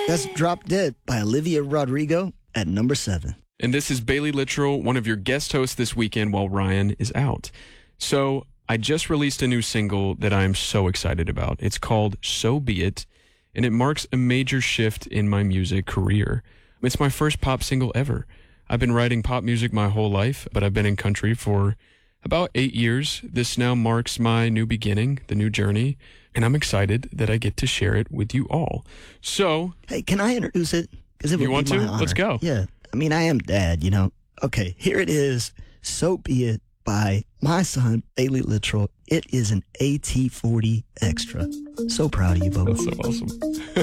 That's Drop Dead by Olivia Rodrigo at number 7. And this is Bailey Littrell, one of your guest hosts this weekend while Ryan is out. So I just released a new single that I'm so excited about. It's called So Be It, and it marks a major shift in my music career. It's my first pop single ever. I've been writing pop music my whole life, but I've been in country for about 8 years. This now marks my new beginning, the new journey, and I'm excited that I get to share it with you all. So, hey, can I introduce it? Because you want to? Let's go. Yeah. I mean, I am dad, you know. Okay, here it is. So Be It by my son, Bailey Littrell. It is an AT40 extra. So proud of you, Bubba. That's so awesome.